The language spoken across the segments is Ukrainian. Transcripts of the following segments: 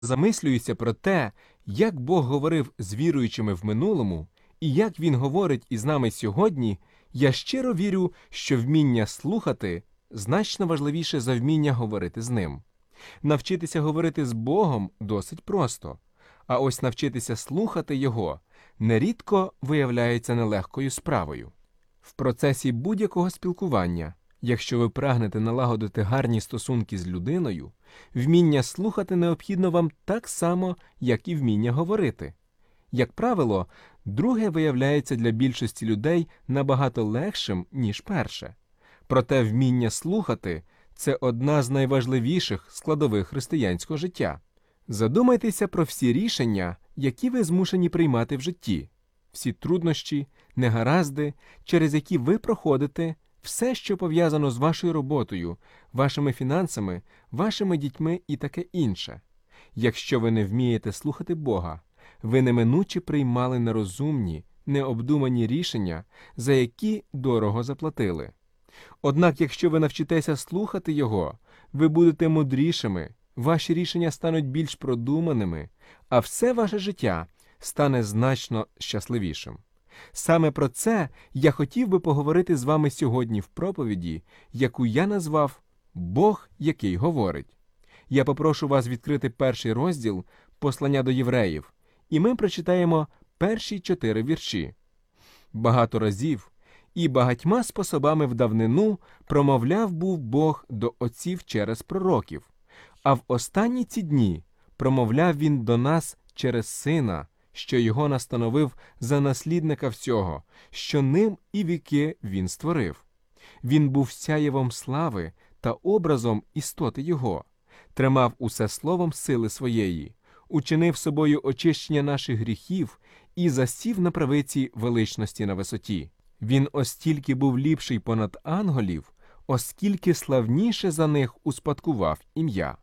замислююся про те, як Бог говорив з віруючими в минулому і як Він говорить із нами сьогодні, я щиро вірю, що вміння слухати значно важливіше за вміння говорити з Ним. Навчитися говорити з Богом досить просто, а ось навчитися слухати Його нерідко виявляється нелегкою справою. В процесі будь-якого спілкування, якщо ви прагнете налагодити гарні стосунки з людиною, вміння слухати необхідно вам так само, як і вміння говорити. Як правило, друге виявляється для більшості людей набагато легшим, ніж перше. Проте вміння слухати – це одна з найважливіших складових християнського життя. Задумайтеся про всі рішення, які ви змушені приймати в житті, всі труднощі, негаразди, через які ви проходите, все, що пов'язано з вашою роботою, вашими фінансами, вашими дітьми і таке інше. Якщо ви не вмієте слухати Бога, ви неминуче приймали нерозумні, необдумані рішення, за які дорого заплатили. Однак, якщо ви навчитеся слухати Його, ви будете мудрішими, ваші рішення стануть більш продуманими, а все ваше життя стане значно щасливішим. Саме про це я хотів би поговорити з вами сьогодні в проповіді, яку я назвав «Бог, який говорить». Я попрошу вас відкрити перший розділ послання до євреїв, і ми прочитаємо перші 4 вірші. «Багато разів і багатьма способами в давнину промовляв був Бог до отців через пророків, а в останні ці дні промовляв Він до нас через Сина, що Його настановив за наслідника всього, що ним і віки Він створив. Він був сяєвом слави та образом істоти Його, тримав усе словом сили своєї, учинив собою очищення наших гріхів і засів на правиці величності на висоті. Він остільки був ліпший понад ангелів, оскільки славніше за них успадкував ім'я».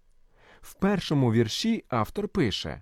В першому вірші автор пише: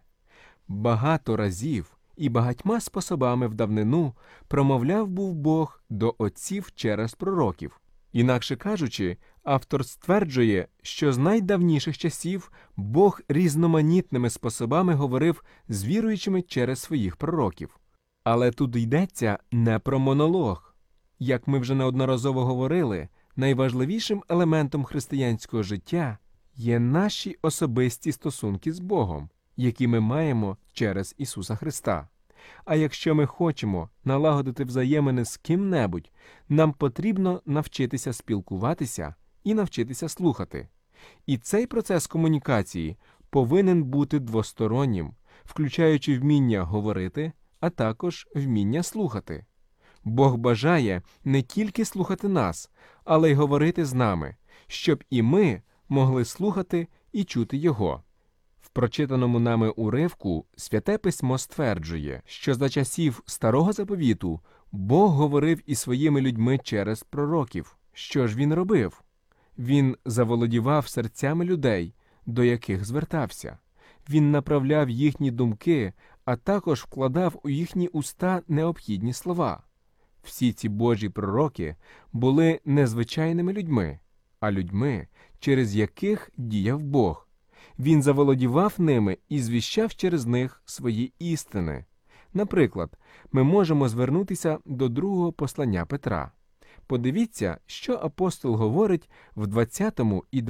«Багато разів і багатьма способами в давнину промовляв був Бог до отців через пророків». Інакше кажучи, автор стверджує, що з найдавніших часів Бог різноманітними способами говорив з віруючими через своїх пророків. Але тут йдеться не про монолог. Як ми вже неодноразово говорили, найважливішим елементом християнського життя є наші особисті стосунки з Богом, які ми маємо через Ісуса Христа. А якщо ми хочемо налагодити взаємини з ким-небудь, нам потрібно навчитися спілкуватися і навчитися слухати. І цей процес комунікації повинен бути двостороннім, включаючи вміння говорити, а також вміння слухати. Бог бажає не тільки слухати нас, але й говорити з нами, щоб і ми могли слухати і чути Його. В прочитаному нами уривку Святе Письмо стверджує, що за часів Старого Заповіту Бог говорив із своїми людьми через пророків. Що ж Він робив? Він заволодівав серцями людей, до яких звертався. Він направляв їхні думки, а також вкладав у їхні уста необхідні слова. Всі ці Божі пророки були незвичайними людьми, а людьми, через яких діяв Бог. Він заволодівав ними і звіщав через них свої істини. Наприклад, ми можемо звернутися до другого послання Петра. Подивіться, що апостол говорить в 20 і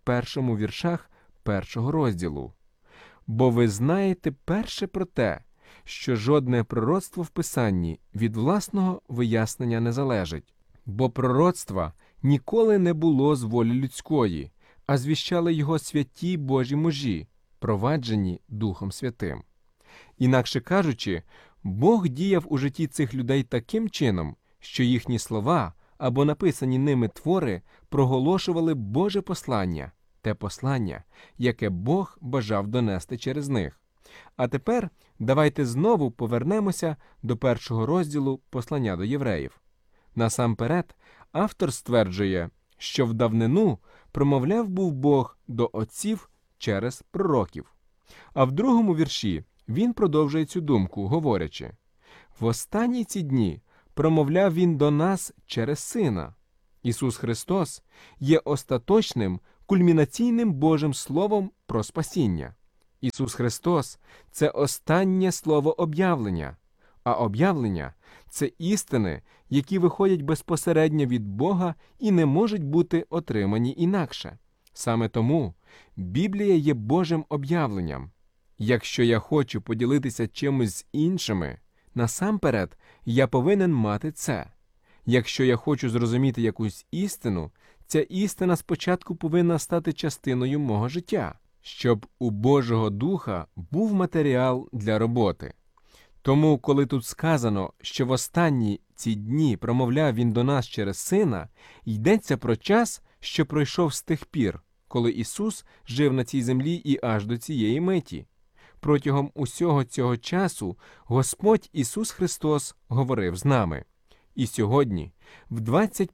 21 віршах першого розділу. «Бо ви знаєте перше про те, що жодне пророцтво в Писанні від власного вияснення не залежить. Бо пророцтва ніколи не було з волі людської, а звіщали його святі Божі мужі, проваджені Духом Святим». Інакше кажучи, Бог діяв у житті цих людей таким чином, що їхні слова або написані ними твори проголошували Боже послання, те послання, яке Бог бажав донести через них. А тепер давайте знову повернемося до першого розділу послання до євреїв. Насамперед, автор стверджує, що в давнину промовляв був Бог до отців через пророків. А в другому вірші він продовжує цю думку, говорячи: «В останні ці дні промовляв Він до нас через Сина». Ісус Христос є остаточним, кульмінаційним Божим Словом про спасіння. Ісус Христос – це останнє слово об'явлення, а об'явлення – це істини, які виходять безпосередньо від Бога і не можуть бути отримані інакше. Саме тому Біблія є Божим об'явленням. Якщо я хочу поділитися чимось з іншими, насамперед я повинен мати це. Якщо я хочу зрозуміти якусь істину, ця істина спочатку повинна стати частиною мого життя, щоб у Божого Духа був матеріал для роботи. Тому, коли тут сказано, що в останні ці дні промовляв Він до нас через Сина, йдеться про час, що пройшов з тих пір, коли Ісус жив на цій землі і аж до цієї миті. Протягом усього цього часу Господь Ісус Христос говорив з нами. І сьогодні, в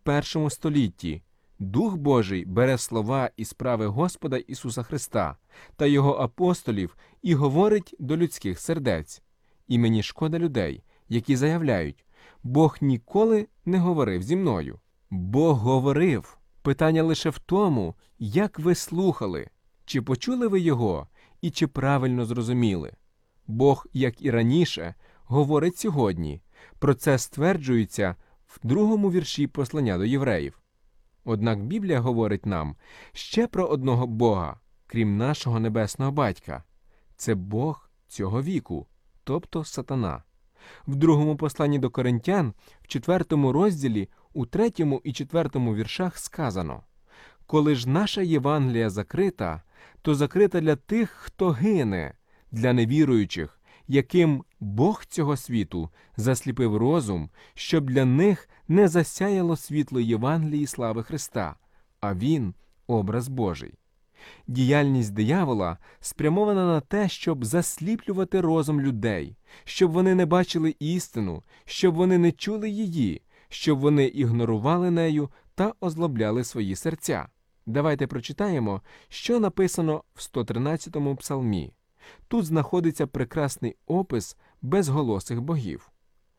21 столітті, Дух Божий бере слова і справи Господа Ісуса Христа та Його апостолів і говорить до людських сердець. І мені шкода людей, які заявляють, Бог ніколи не говорив зі мною. Бог говорив. Питання лише в тому, як ви слухали, чи почули ви Його і чи правильно зрозуміли. Бог, як і раніше, говорить сьогодні. Про це стверджується в 2 вірші послання до євреїв. Однак Біблія говорить нам ще про одного Бога, крім нашого Небесного Батька. Це Бог цього віку, тобто сатана. В 2 посланні до Коринтян, в 4 розділі, у 3 і 4 віршах сказано: «Коли ж наша Євангелія закрита, то закрита для тих, хто гине, для невіруючих, яким Бог цього світу засліпив розум, щоб для них не засяяло світло Євангелії слави Христа, а Він – образ Божий». Діяльність диявола спрямована на те, щоб засліплювати розум людей, щоб вони не бачили істину, щоб вони не чули її, щоб вони ігнорували нею та озлобляли свої серця. Давайте прочитаємо, що написано в 113-му псалмі. Тут знаходиться прекрасний опис безголосих богів.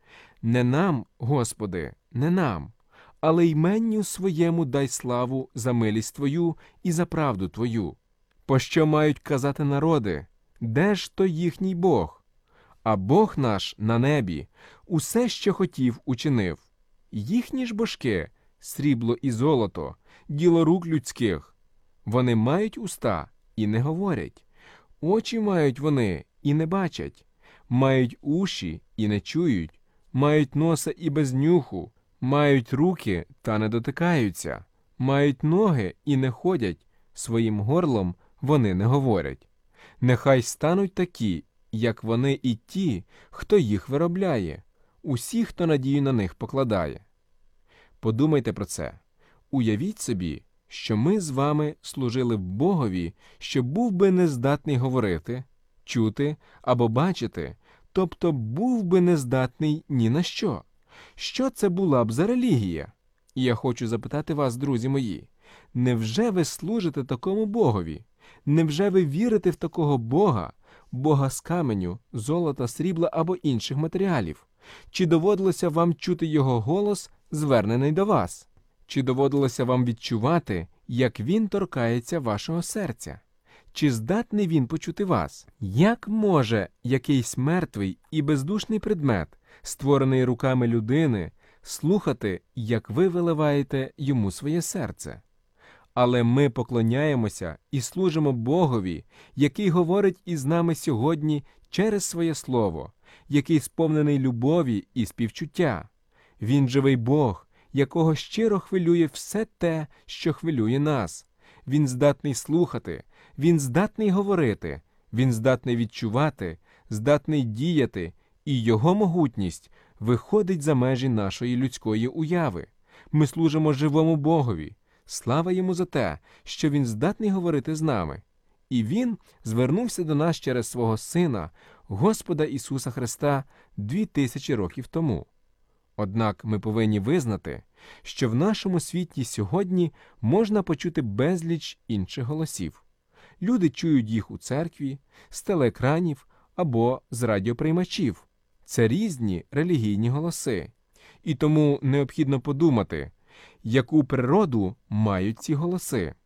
«Не нам, Господи, не нам, але йменню своєму дай славу за милість Твою і за правду Твою. Пощо мають казати народи, де ж то їхній Бог? А Бог наш на небі усе, що хотів, учинив. Їхні ж божки – срібло і золото, діло рук людських. Вони мають уста і не говорять, очі мають вони і не бачать, мають уші і не чують, мають носа і без нюху, мають руки та не дотикаються, мають ноги і не ходять, своїм горлом вони не говорять. Нехай стануть такі, як вони і ті, хто їх виробляє, усі, хто надію на них покладає». Подумайте про це. Уявіть собі, що ми з вами служили б Богові, що був би нездатний говорити, чути або бачити, тобто був би нездатний ні на що. Що це була б за релігія? І я хочу запитати вас, друзі мої, невже ви служите такому Богові? Невже ви вірите в такого Бога, Бога з каменю, золота, срібла або інших матеріалів? Чи доводилося вам чути Його голос, звернений до вас? Чи доводилося вам відчувати, як Він торкається вашого серця? Чи здатний Він почути вас? Як може якийсь мертвий і бездушний предмет, створений руками людини, слухати, як ви виливаєте йому своє серце? Але ми поклоняємося і служимо Богові, який говорить із нами сьогодні через своє слово, який сповнений любові і співчуття. Він живий Бог, якого щиро хвилює все те, що хвилює нас. Він здатний слухати, Він здатний говорити, Він здатний відчувати, здатний діяти, і Його могутність виходить за межі нашої людської уяви. Ми служимо живому Богові. Слава Йому за те, що Він здатний говорити з нами. І Він звернувся до нас через свого Сина, Господа Ісуса Христа, 2000 років тому. Однак ми повинні визнати, що в нашому світі сьогодні можна почути безліч інших голосів. Люди чують їх у церкві, з телеекранів або з радіоприймачів. Це різні релігійні голоси. І тому необхідно подумати, яку природу мають ці голоси.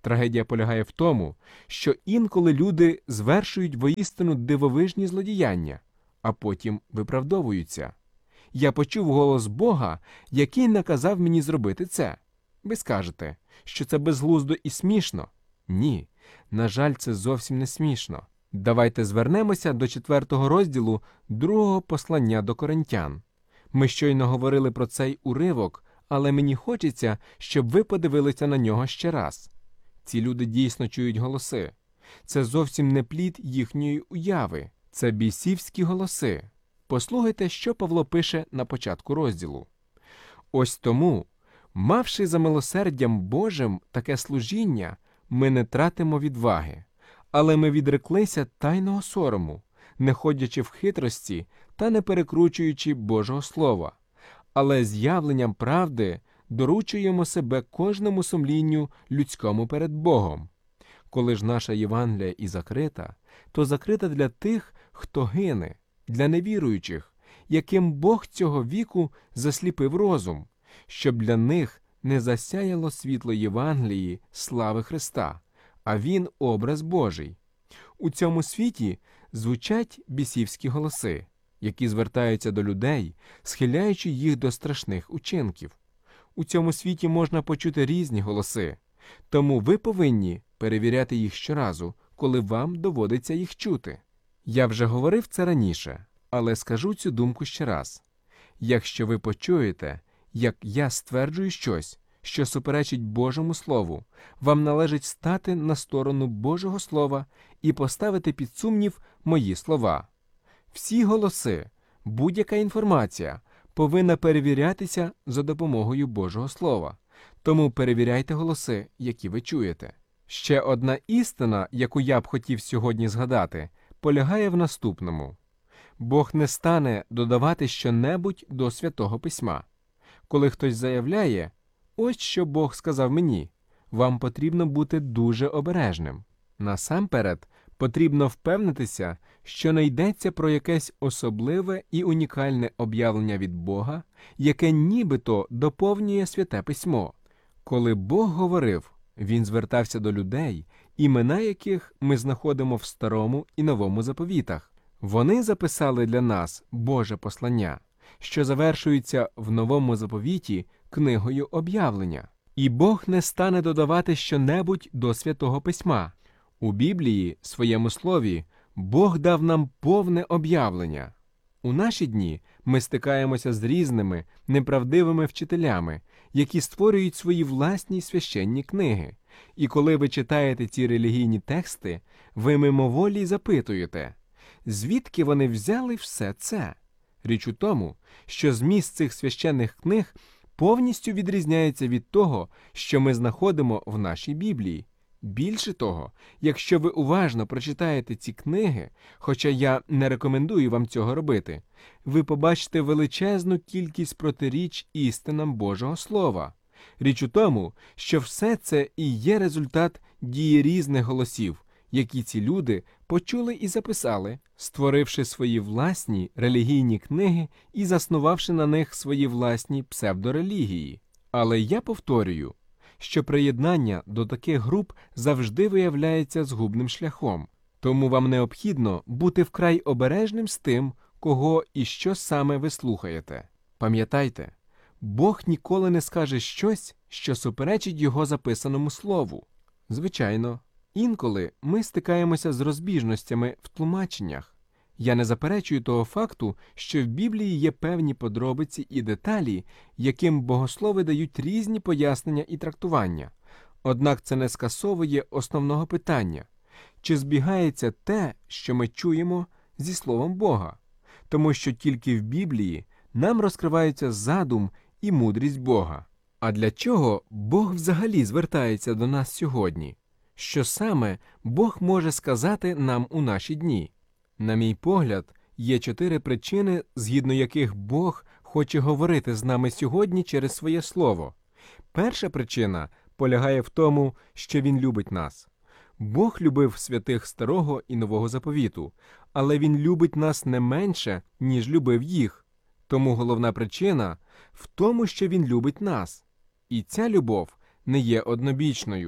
Трагедія полягає в тому, що інколи люди звершують воістину дивовижні злодіяння, а потім виправдовуються. Я почув голос Бога, який наказав мені зробити це. Ви скажете, що це безглуздо і смішно? Ні, на жаль, це зовсім не смішно. Давайте звернемося до 4 розділу 2 послання до Коринтян. Ми щойно говорили про цей уривок, але мені хочеться, щоб ви подивилися на нього ще раз. Ці люди дійсно чують голоси. Це зовсім не плід їхньої уяви. Це бісівські голоси. Послухайте, що Павло пише на початку розділу. «Ось тому, мавши за милосердям Божим таке служіння, ми не тратимо відваги, але ми відреклися тайного сорому, не ходячи в хитрості та не перекручуючи Божого Слова, але з'явленням правди доручуємо себе кожному сумлінню людському перед Богом. Коли ж наша Євангелія і закрита, то закрита для тих, хто гине, для невіруючих, яким Бог цього віку засліпив розум, щоб для них не засяяло світло Євангелії слави Христа, а Він – образ Божий. У цьому світі звучать бісівські голоси, які звертаються до людей, схиляючи їх до страшних учинків. У цьому світі можна почути різні голоси, тому ви повинні перевіряти їх щоразу, коли вам доводиться їх чути. Я вже говорив це раніше, але скажу цю думку ще раз. Якщо ви почуєте, як я стверджую щось, що суперечить Божому Слову, вам належить стати на сторону Божого Слова і поставити під сумнів мої слова. Всі голоси, будь-яка інформація повинна перевірятися за допомогою Божого Слова. Тому перевіряйте голоси, які ви чуєте. Ще одна істина, яку я б хотів сьогодні згадати, полягає в наступному. Бог не стане додавати щонебудь до Святого Письма. Коли хтось заявляє, ось що Бог сказав мені, вам потрібно бути дуже обережним. Насамперед, потрібно впевнитися, що не йдеться про якесь особливе і унікальне об'явлення від Бога, яке нібито доповнює Святе Письмо. Коли Бог говорив, Він звертався до людей, імена яких ми знаходимо в Старому і Новому заповітах. Вони записали для нас Боже послання, що завершується в Новому заповіті книгою об'явлення. І Бог не стане додавати щонебудь до Святого Письма. У Біблії, своєму слові, Бог дав нам повне об'явлення. У наші дні ми стикаємося з різними неправдивими вчителями, які створюють свої власні священні книги. І коли ви читаєте ці релігійні тексти, ви мимоволі запитуєте, звідки вони взяли все це? Річ у тому, що зміст цих священних книг повністю відрізняється від того, що ми знаходимо в нашій Біблії. Більше того, якщо ви уважно прочитаєте ці книги, хоча я не рекомендую вам цього робити, ви побачите величезну кількість протиріч істинам Божого Слова. Річ у тому, що все це і є результат дії різних голосів, які ці люди почули і записали, створивши свої власні релігійні книги і заснувавши на них свої власні псевдорелігії. Але я повторюю, що приєднання до таких груп завжди виявляється згубним шляхом. Тому вам необхідно бути вкрай обережним з тим, кого і що саме ви слухаєте. Пам'ятайте, Бог ніколи не скаже щось, що суперечить Його записаному слову. Звичайно, інколи ми стикаємося з розбіжностями в тлумаченнях. Я не заперечую того факту, що в Біблії є певні подробиці і деталі, яким богослови дають різні пояснення і трактування. Однак це не скасовує основного питання – чи збігається те, що ми чуємо, зі Словом Бога? Тому що тільки в Біблії нам розкривається задум і мудрість Бога. А для чого Бог взагалі звертається до нас сьогодні? Що саме Бог може сказати нам у наші дні? На мій погляд, є 4 причини, згідно яких Бог хоче говорити з нами сьогодні через своє Слово. Перша причина полягає в тому, що Він любить нас. Бог любив святих Старого і Нового заповіту, але Він любить нас не менше, ніж любив їх. Тому головна причина в тому, що Він любить нас. І ця любов не є однобічною.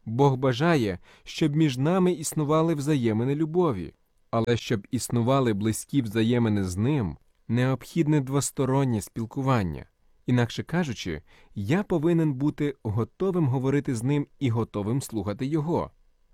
Бог бажає, щоб між нами існували взаємини любові. Але щоб існували близькі взаємини з Ним, необхідне двостороннє спілкування. Інакше кажучи, я повинен бути готовим говорити з Ним і готовим слухати Його.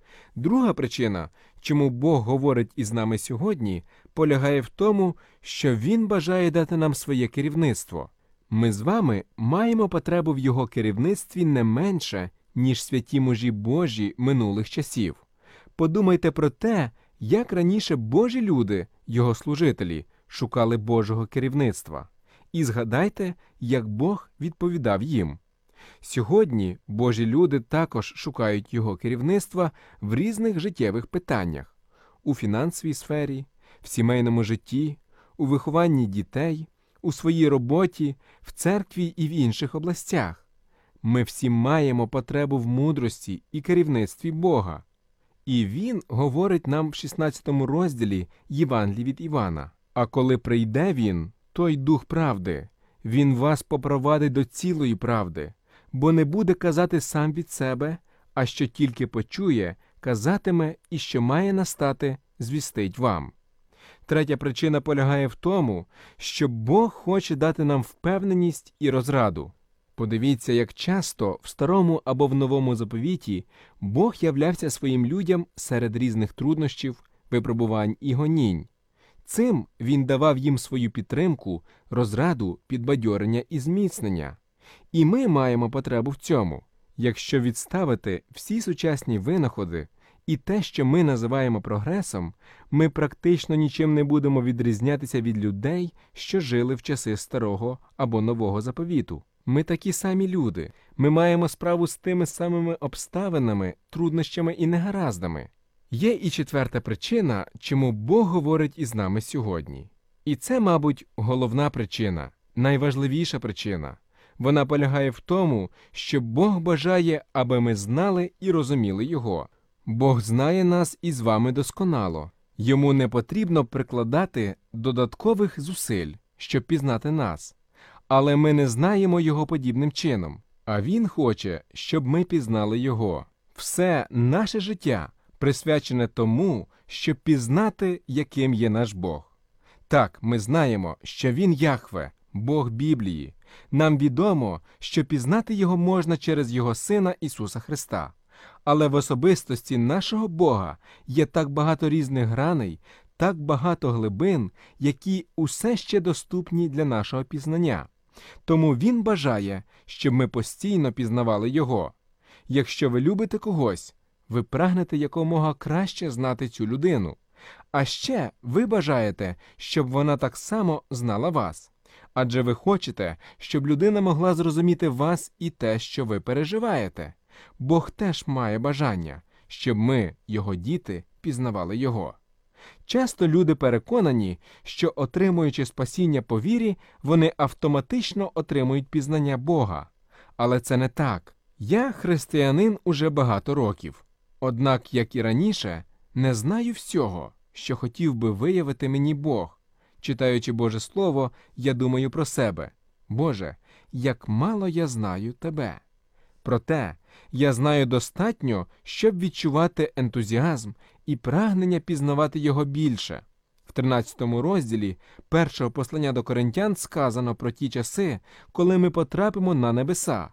Друга причина, чому Бог говорить із нами сьогодні, полягає в тому, що Він бажає дати нам своє керівництво. Ми з вами маємо потребу в Його керівництві не менше, ніж святі мужі Божі минулих часів. Подумайте про те, як раніше Божі люди, Його служителі, шукали Божого керівництва. І згадайте, як Бог відповідав їм. Сьогодні Божі люди також шукають Його керівництва в різних життєвих питаннях – у фінансовій сфері, в сімейному житті, у вихованні дітей, у своїй роботі, в церкві і в інших областях. Ми всі маємо потребу в мудрості і керівництві Бога. І Він говорить нам в 16 розділі Євангелії від Івана. «А коли прийде Він, той Дух правди, Він вас попровадить до цілої правди, бо не буде казати сам від себе, а що тільки почує, казатиме і що має настати, звістить вам». Третя причина полягає в тому, що Бог хоче дати нам впевненість і розраду. Подивіться, як часто в Старому або в Новому заповіті Бог являвся своїм людям серед різних труднощів, випробувань і гонінь. Цим Він давав їм свою підтримку, розраду, підбадьорення і зміцнення. І ми маємо потребу в цьому. Якщо відставити всі сучасні винаходи і те, що ми називаємо прогресом, ми практично нічим не будемо відрізнятися від людей, що жили в часи Старого або Нового заповіту. Ми такі самі люди. Ми маємо справу з тими самими обставинами, труднощами і негараздами. Є і четверта причина, чому Бог говорить із нами сьогодні. І це, мабуть, головна причина, найважливіша причина. Вона полягає в тому, що Бог бажає, аби ми знали і розуміли Його. Бог знає нас із вами досконало. Йому не потрібно прикладати додаткових зусиль, щоб пізнати нас. Але ми не знаємо Його подібним чином. А Він хоче, щоб ми пізнали Його. Все наше життя присвячене тому, щоб пізнати, яким є наш Бог. Так, ми знаємо, що Він Яхве, Бог Біблії. Нам відомо, що пізнати Його можна через Його Сина Ісуса Христа. Але в особистості нашого Бога є так багато різних граней, так багато глибин, які усе ще доступні для нашого пізнання. Тому Він бажає, щоб ми постійно пізнавали Його. Якщо ви любите когось, ви прагнете якомога краще знати цю людину. А ще ви бажаєте, щоб вона так само знала вас. Адже ви хочете, щоб людина могла зрозуміти вас і те, що ви переживаєте. Бог теж має бажання, щоб ми, Його діти, пізнавали Його. Часто люди переконані, що, отримуючи спасіння по вірі, вони автоматично отримують пізнання Бога. Але це не так. Я християнин уже багато років. Однак, як і раніше, не знаю всього, що хотів би виявити мені Бог. Читаючи Боже Слово, я думаю про себе. Боже, як мало я знаю Тебе. Проте, я знаю достатньо, щоб відчувати ентузіазм і прагнення пізнавати Його більше. В 13 розділі першого послання до Коринтян сказано про ті часи, коли ми потрапимо на небеса.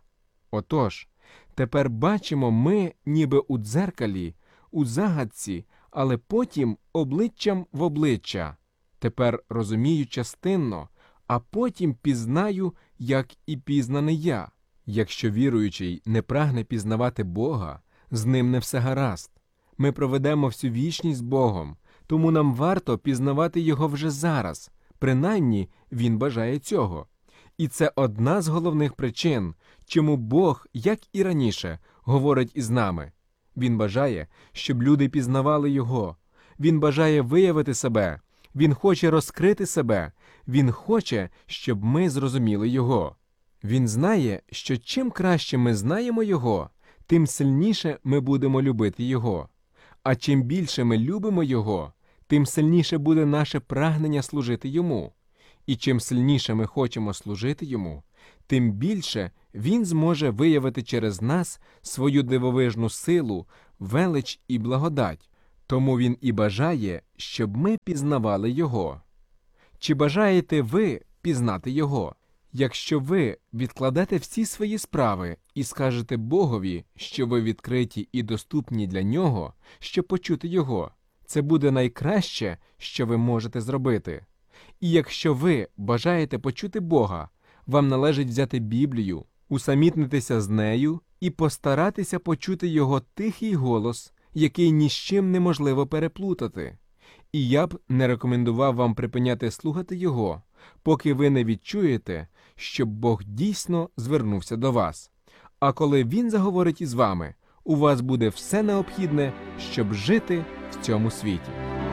Отож, тепер бачимо ми ніби у дзеркалі, у загадці, але потім обличчям в обличчя. Тепер розумію частинно, а потім пізнаю, як і пізнаний я. Якщо віруючий не прагне пізнавати Бога, з ним не все гаразд. Ми проведемо всю вічність з Богом, тому нам варто пізнавати Його вже зараз, принаймні Він бажає цього. І це одна з головних причин, чому Бог, як і раніше, говорить із нами. Він бажає, щоб люди пізнавали Його. Він бажає виявити себе. Він хоче розкрити себе. Він хоче, щоб ми зрозуміли Його. Він знає, що чим краще ми знаємо Його, тим сильніше ми будемо любити Його. А чим більше ми любимо Його, тим сильніше буде наше прагнення служити Йому. І чим сильніше ми хочемо служити Йому, тим більше Він зможе виявити через нас свою дивовижну силу, велич і благодать. Тому Він і бажає, щоб ми пізнавали Його. Чи бажаєте ви пізнати Його? Якщо ви відкладете всі свої справи і скажете Богові, що ви відкриті і доступні для Нього, щоб почути Його, це буде найкраще, що ви можете зробити. І якщо ви бажаєте почути Бога, вам належить взяти Біблію, усамітнитися з нею і постаратися почути Його тихий голос, який ні з чим неможливо переплутати. І я б не рекомендував вам припиняти слухати Його, поки ви не відчуєте, щоб Бог дійсно звернувся до вас. А коли Він заговорить із вами, у вас буде все необхідне, щоб жити в цьому світі.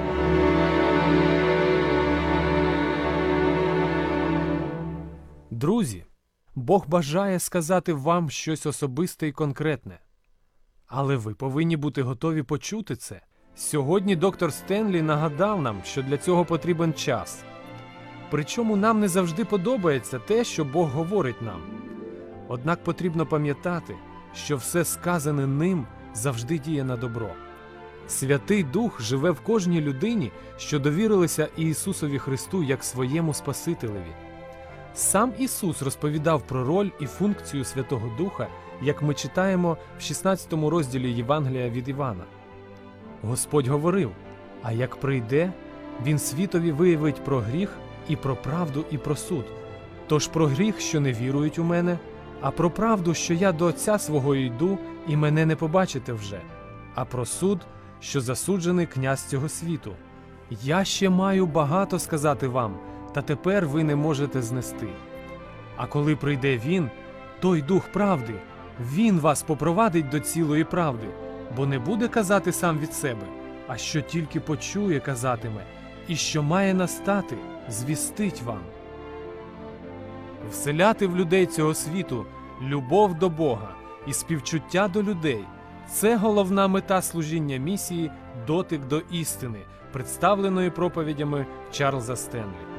Друзі, Бог бажає сказати вам щось особисте і конкретне. Але ви повинні бути готові почути це. Сьогодні доктор Стенлі нагадав нам, що для цього потрібен час. Причому нам не завжди подобається те, що Бог говорить нам. Однак потрібно пам'ятати, що все сказане ним завжди діє на добро. Святий Дух живе в кожній людині, що довірилися Ісусові Христу як своєму Спасителеві. Сам Ісус розповідав про роль і функцію Святого Духа, як ми читаємо в 16 розділі Євангелія від Івана. Господь говорив: «А як прийде, Він світові виявить про гріх, і про правду, і про суд. Тож про гріх, що не вірують у мене, а про правду, що я до Отця свого йду, і мене не побачите вже, а про суд, що засуджений князь цього світу. Я ще маю багато сказати вам, та тепер ви не можете знести. А коли прийде Він, той Дух правди, Він вас попровадить до цілої правди, бо не буде казати сам від себе, а що тільки почує, казатиме, і що має настати, звістить вам». Вселяти в людей цього світу любов до Бога і співчуття до людей – це головна мета служіння місії «Дотик до істини», представленої проповідями Чарльза Стенлі.